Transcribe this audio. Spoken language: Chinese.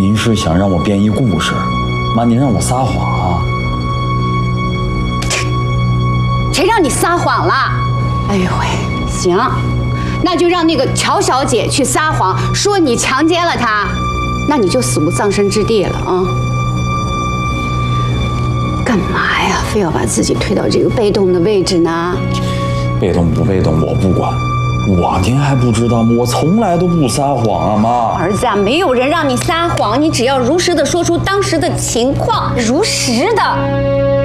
您是想让我编一故事？妈，您让我撒谎啊？ 谁让你撒谎了？哎呦喂，行，那就让那个乔小姐去撒谎，说你强奸了她，那你就死无葬身之地了啊！干嘛呀？非要把自己推到这个被动的位置呢？ 被动不被动我不管，您还不知道吗？我从来都不撒谎啊，妈。 儿子啊，没有人让你撒谎，你只要如实的说出当时的情况，如实的。